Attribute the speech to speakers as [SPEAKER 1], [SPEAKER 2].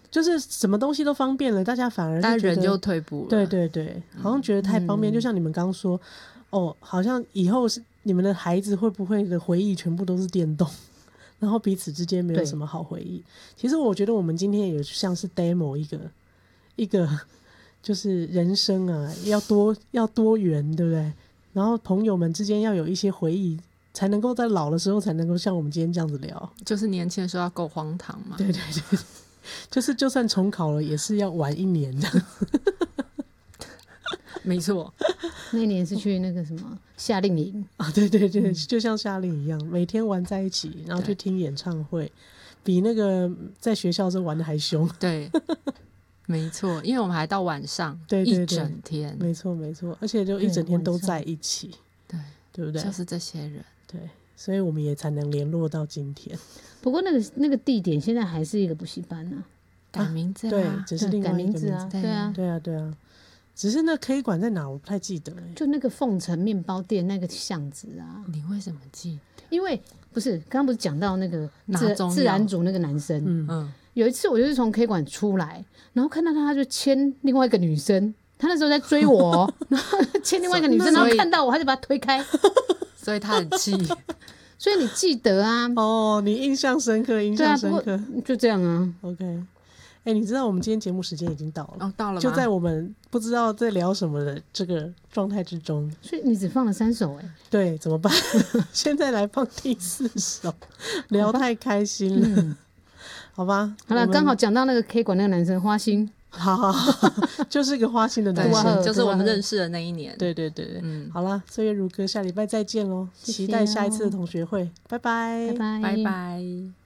[SPEAKER 1] 就是什么东西都方便了，大家反而
[SPEAKER 2] 但人就退步了。
[SPEAKER 1] 对对对，好像觉得太方便，就像你们刚说，好像以后是你们的孩子会不会的回忆全部都是电动，然后彼此之间没有什么好回忆。其实我觉得我们今天也像是 demo 一个就是人生啊，要多元，对不对？然后朋友们之间要有一些回忆，才能够在老的时候才能够像我们今天这样子聊。
[SPEAKER 2] 就是年轻的时候要够荒唐嘛。
[SPEAKER 1] 对对对，就是就算重考了，也是要晚1年的。
[SPEAKER 2] 没错，
[SPEAKER 3] 那年是去那个什么夏令营
[SPEAKER 1] 啊，对对对，就像夏令一样，每天玩在一起，然后去听演唱会，比那个在学校时候玩的还凶。
[SPEAKER 2] 对，没错，因为我们还到晚上，
[SPEAKER 1] 对对对，
[SPEAKER 2] 一整天，
[SPEAKER 1] 没错没错，而且就一整天都在一起，
[SPEAKER 2] 对，
[SPEAKER 1] 对不对？
[SPEAKER 2] 就是这些人，
[SPEAKER 1] 对，所以我们也才能联络到今天。
[SPEAKER 3] 不过那个地点现在还是一个补习班啊，
[SPEAKER 2] 改名字
[SPEAKER 1] 对，
[SPEAKER 2] 啊，
[SPEAKER 1] 只是另外一个名字
[SPEAKER 3] 啊，对啊，
[SPEAKER 1] 对啊，对啊。只是那 K 馆在哪我不太记得
[SPEAKER 3] 就那个凤城面包店那个巷子啊。
[SPEAKER 2] 你为什么记得？
[SPEAKER 3] 因为不是刚刚不是讲到那个自然组那个男生，有一次我就是从 K 馆出来，然后看到他就牵另外一个女生，他那时候在追我，然后牵另外一个女生，然后看到我他就把他推开，
[SPEAKER 2] 所以他很气。
[SPEAKER 3] 所以你记得啊？
[SPEAKER 1] 哦，你印象深刻，印象深刻，
[SPEAKER 3] 就这样啊。
[SPEAKER 1] OK。你知道我们今天节目时间已经到了
[SPEAKER 2] 哦，到了吗？
[SPEAKER 1] 就在我们不知道在聊什么的这个状态之中，
[SPEAKER 3] 所以你只放了3首
[SPEAKER 1] 对，怎么办？现在来放第4首，聊太开心了，好吧？
[SPEAKER 3] 好了，刚好讲到那个 K 馆那个男生花心，
[SPEAKER 1] 好，就是个花心的男生，
[SPEAKER 2] 就是我们认识的那一年。
[SPEAKER 1] 对对对对，好了，岁月如歌，下礼拜再见喽，期待下一次的同学会，拜拜，
[SPEAKER 3] 拜拜，
[SPEAKER 2] 拜拜。